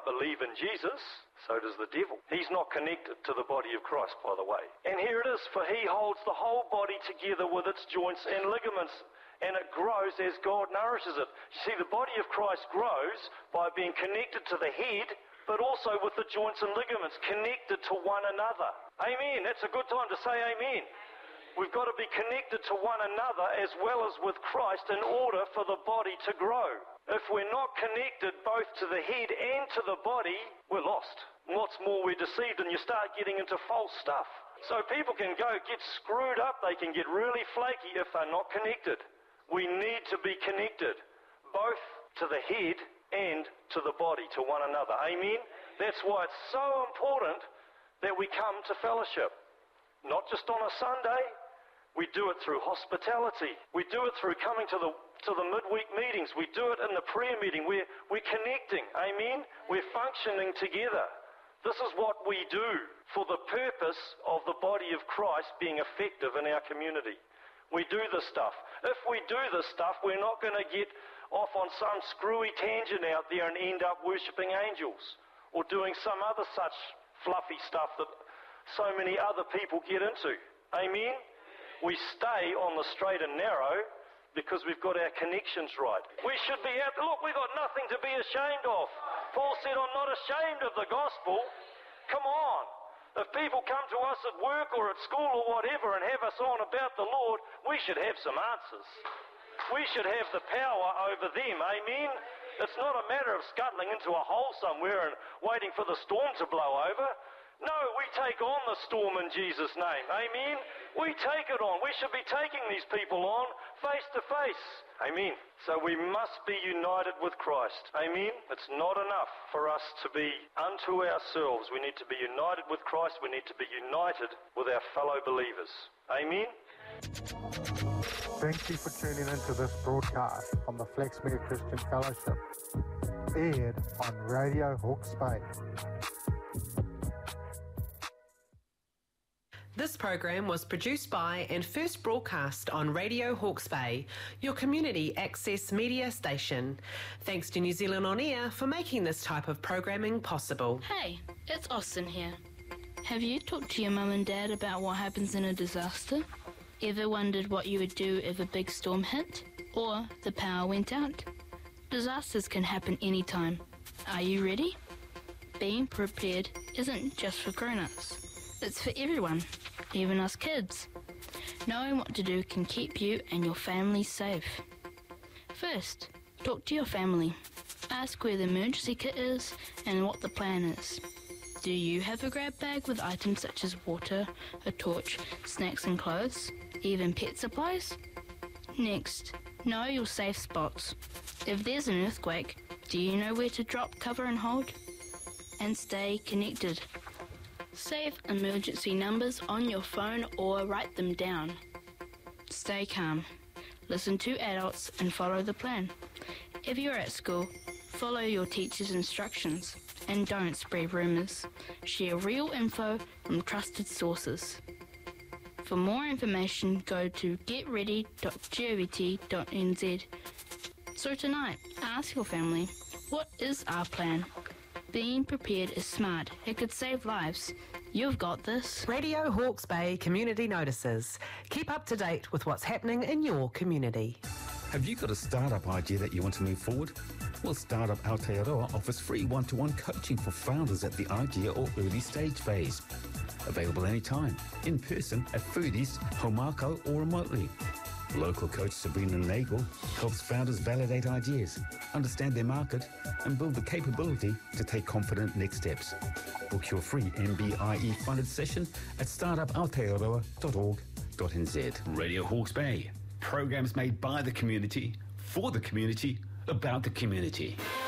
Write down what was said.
believe in Jesus, so does the devil. He's not connected to the body of Christ, by the way. And here it is, for he holds the whole body together with its joints and ligaments, and it grows as God nourishes it. You see, the body of Christ grows by being connected to the head, but also with the joints and ligaments, connected to one another. Amen. That's a good time to say amen. We've got to be connected to one another as well as with Christ in order for the body to grow. If we're not connected both to the head and to the body, we're lost. What's more, we're deceived, and you start getting into false stuff. So people can get screwed up, they can get really flaky if they're not connected. We need to be connected, both to the head and to the body, to one another. Amen? That's why it's so important that we come to fellowship. Not just on a Sunday. We do it through hospitality. We do it through coming to the midweek meetings. We do it in the prayer meeting. We're connecting. Amen? We're functioning together. This is what we do for the purpose of the body of Christ being effective in our community. We do this stuff. If we do this stuff, we're not going to get off on some screwy tangent out there and end up worshipping angels or doing some other such fluffy stuff that so many other people get into. Amen? We stay on the straight and narrow because we've got our connections right. We should be out. Look, we've got nothing to be ashamed of. Paul said, I'm not ashamed of the gospel. Come on. If people come to us at work or at school or whatever and have us on about the Lord, we should have some answers. We should have the power over them. Amen? It's not a matter of scuttling into a hole somewhere and waiting for the storm to blow over. No, we take on the storm in Jesus' name. Amen? We take it on. We should be taking these people on face to face. Amen. So we must be united with Christ. Amen? It's not enough for us to be unto ourselves. We need to be united with Christ. We need to be united with our fellow believers. Amen? Thank you for tuning into this broadcast from the Flaxmere Christian Fellowship, aired on Radio Hawke's Bay. This program was produced by and first broadcast on Radio Hawke's Bay, your community access media station. Thanks to New Zealand On Air for making this type of programming possible. Hey, it's Austin here. Have you talked to your mum and dad about what happens in a disaster? Ever wondered what you would do if a big storm hit? Or the power went out? Disasters can happen anytime. Are you ready? Being prepared isn't just for grown-ups. It's for everyone, even us kids. Knowing what to do can keep you and your family safe. First, talk to your family. Ask where the emergency kit is and what the plan is. Do you have a grab bag with items such as water, a torch, snacks and clothes, even pet supplies? Next, know your safe spots. If there's an earthquake, do you know where to drop, cover and hold? And stay connected. Save emergency numbers on your phone or write them down. Stay calm. Listen to adults and follow the plan. If you're at school, follow your teacher's instructions and don't spread rumours. Share real info from trusted sources. For more information, go to getready.govt.nz. So tonight, ask your family, what is our plan? Being prepared is smart. It could save lives. You've got this. Radio Hawke's Bay Community Notices. Keep up to date with what's happening in your community. Have you got a startup idea that you want to move forward? Well, Startup Aotearoa offers free one-to-one coaching for founders at the idea or early stage phase. Available anytime, in person at Foodies, Homako or remotely. Local coach Sabrina Nagel helps founders validate ideas, understand their market, and build the capability to take confident next steps. Book your free MBIE funded session at startupaotearoa.org.nz. Radio Hawke's Bay. Programs made by the community, for the community, about the community.